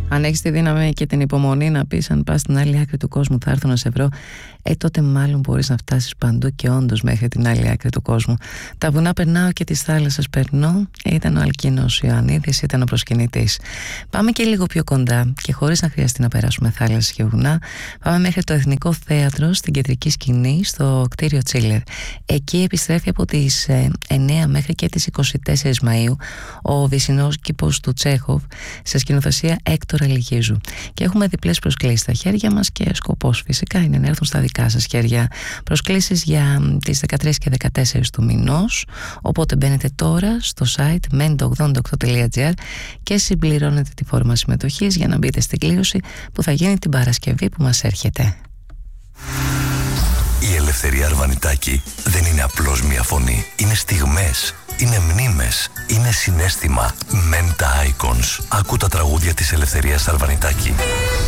Αν έχεις τη δύναμη και την υπομονή να πεις αν πας στην άλλη άκρη του κόσμου θα έρθω να σε βρω, τότε μάλλον μπορείς να φτάσεις παντού και όντως μέχρι την άλλη άκρη του κόσμου. Τα βουνά περνάω και τις θάλασσες περνώ, ήταν ο Αλκίνος Ιωαννίδης, ήταν ο προσκυνητής. Πάμε και λίγο πιο κοντά και χωρίς να χρειαστεί να περάσουμε θάλασσες και βουνά, πάμε μέχρι το Εθνικό Θέατρο στην κεντρική σκηνή, στο κτίριο Τσίλερ. Εκεί επιστρέφει από τις 9 μέχρι και τις 24 Μαΐου ο Βυσσινός Κήπος του Τσέχοφ σε σκηνοθεσία Έκτορα Λιγίζου. Και έχουμε διπλές προσκλήσεις στα χέρια μας και σκοπός φυσικά είναι να έρθουν στα δικά σας χέρια. Προσκλήσεις για τις 13 και 14 του μηνός, οπότε μπαίνετε τώρα στο site mendo88.gr και συμπληρώνετε τη φόρμα συμμετοχής για να μπείτε στην κλήρωση που θα γίνει την Παρασκευή που μας έρχεται. Η Ελευθερία Αρβανιτάκη δεν είναι απλώς μια φωνή. Είναι στιγμές, είναι μνήμες, είναι συναίσθημα. Menta Icons. Άκου τα τραγούδια της Ελευθερίας Αρβανιτάκη.